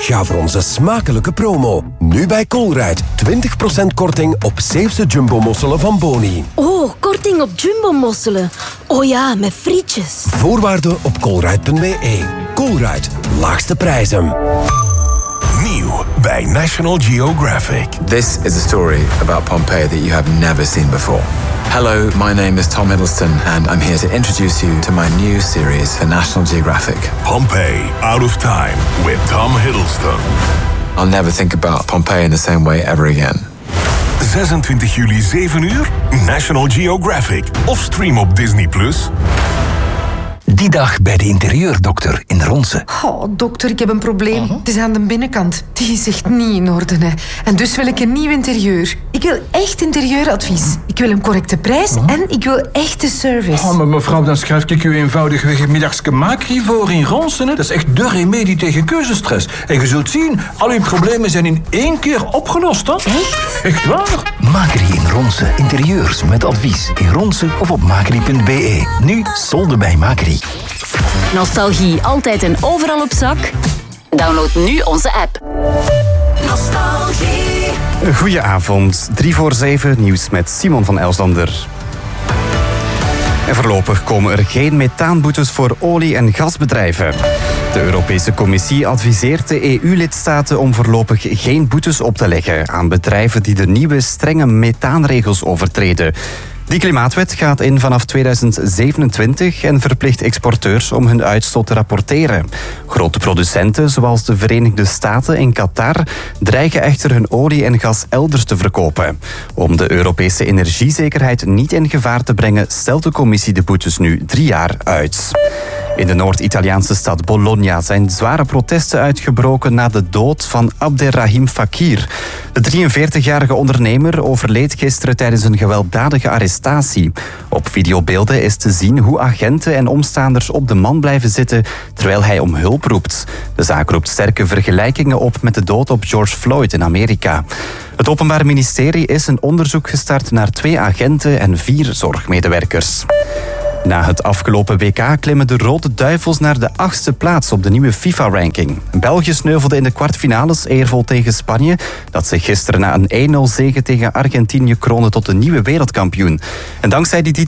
Ga voor onze smakelijke promo. Nu bij Colruyt 20% korting op Zeeuwse jumbo-mosselen van Boni. Oh, korting op jumbo-mosselen. Oh ja, met frietjes. Voorwaarden op colruyt.be. Colruyt, laagste prijzen. Nieuw bij National Geographic. This is a story about Pompeii that you have never seen before. Hello, my name is Tom Hiddleston and I'm here to introduce you to my new series for National Geographic. Pompeii, Out of Time with Tom Hiddleston. I'll never think about Pompeii in the same way ever again. 26 juli 7 uur, National Geographic. Of stream op Disney+. Die dag bij de interieurdokter in Ronse. Oh, dokter, ik heb een probleem. Het is aan de binnenkant. Die is echt niet in orde. Hè. En dus wil ik een nieuw interieur. Ik wil echt interieuradvies. Ik wil een correcte prijs en ik wil echte service. Oh, maar mevrouw, dan schrijf ik u eenvoudigweg middagske Macri voor in Ronse. Hè. Dat is echt de remedie tegen keuzestress. En je zult zien, al uw problemen zijn in 1 keer opgelost. Hè. Echt? Echt waar? Macri in Ronse. Interieurs met advies. In Ronse of op macri.be. Nu solden bij Macri. Nostalgie altijd en overal op zak? Download nu onze app. Nostalgie. Goedenavond, 6:45 nieuws met Simon van Elslander. En voorlopig komen er geen methaanboetes voor olie- en gasbedrijven. De Europese Commissie adviseert de EU-lidstaten om voorlopig geen boetes op te leggen aan bedrijven die de nieuwe strenge methaanregels overtreden. Die klimaatwet gaat in vanaf 2027 en verplicht exporteurs om hun uitstoot te rapporteren. Grote producenten, zoals de Verenigde Staten en Qatar, dreigen echter hun olie en gas elders te verkopen. Om de Europese energiezekerheid niet in gevaar te brengen, stelt de Commissie de boetes nu 3 jaar uit. In de Noord-Italiaanse stad Bologna zijn zware protesten uitgebroken na de dood van Abderrahim Fakir. De 43-jarige ondernemer overleed gisteren tijdens een gewelddadige arrestatie. Op videobeelden is te zien hoe agenten en omstaanders op de man blijven zitten terwijl hij om hulp roept. De zaak roept sterke vergelijkingen op met de dood op George Floyd in Amerika. Het Openbaar Ministerie is een onderzoek gestart naar 2 agenten en 4 zorgmedewerkers. Na het afgelopen WK klimmen de Rode Duivels naar de 8e plaats op de nieuwe FIFA-ranking. België sneuvelde in de kwartfinales eervol tegen Spanje, dat zich gisteren na een 1-0 zege tegen Argentinië kroonde tot de nieuwe wereldkampioen. En dankzij die